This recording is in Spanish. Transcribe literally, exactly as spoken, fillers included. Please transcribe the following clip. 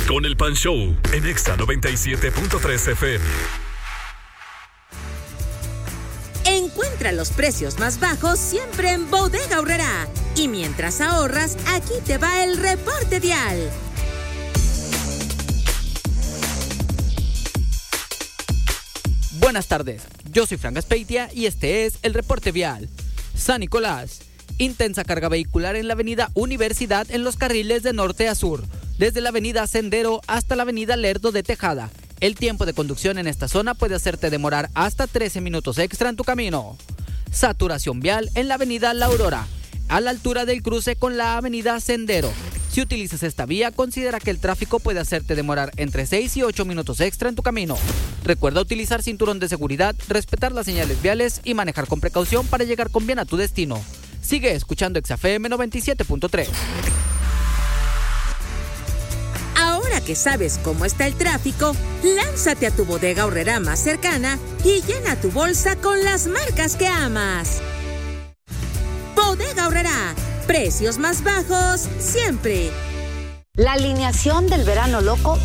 con el Pan Show en Exa noventa y siete punto tres F M. Encuentra los precios más bajos siempre en Bodega Aurrerá. Y mientras ahorras, aquí te va el reporte vial. Buenas tardes, yo soy Frank Gaspeitia y este es el reporte vial. San Nicolás. Intensa carga vehicular en la avenida Universidad en los carriles de norte a sur, desde la avenida Sendero hasta la avenida Lerdo de Tejada. El tiempo de conducción en esta zona puede hacerte demorar hasta trece minutos extra en tu camino. Saturación vial en la avenida La Aurora, a la altura del cruce con la avenida Sendero. Si utilizas esta vía, considera que el tráfico puede hacerte demorar entre seis y ocho minutos extra en tu camino. Recuerda utilizar cinturón de seguridad, respetar las señales viales y manejar con precaución para llegar con bien a tu destino. Sigue escuchando Exa F M noventa y siete punto tres. Ahora que sabes cómo está el tráfico, lánzate a tu Bodega Aurrerá más cercana y llena tu bolsa con las marcas que amas. Bodega Aurrerá, precios más bajos siempre. La alineación del verano loco